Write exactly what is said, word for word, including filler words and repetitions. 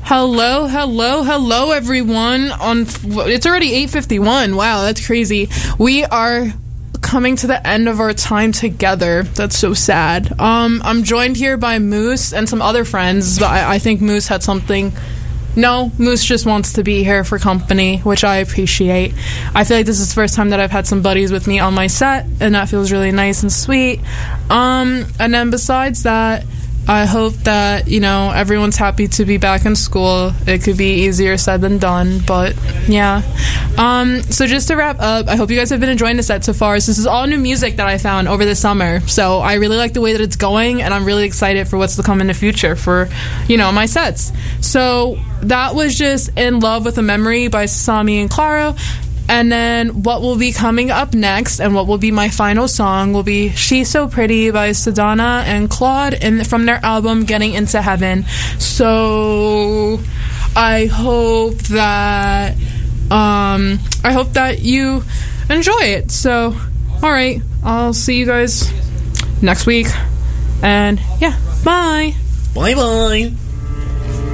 Hello, hello, hello, everyone. On it's already eight fifty-one. Wow, that's crazy. We are coming to the end of our time together. That's so sad. Um, I'm joined here by Moose and some other friends, but I, I think Moose had something. No, Moose just wants to be here for company, which I appreciate. I feel like this is the first time that I've had some buddies with me on my set, and that feels really nice and sweet. Um, and then besides that, I hope that, you know, everyone's happy to be back in school. It could be easier said than done, but yeah. Um, so just to wrap up, I hope you guys have been enjoying the set so far. So this is all new music that I found over the summer. So I really like the way that it's going, and I'm really excited for what's to come in the future for, you know, my sets. So that was just In Love with a Memory by Sasami and Claro. And then what will be coming up next and what will be my final song will be She's So Pretty by Sedona and Claude in, from their album Getting Into Heaven. So I hope that um, I hope that you enjoy it. So, all right, I'll see you guys next week. And yeah, bye. Bye-bye.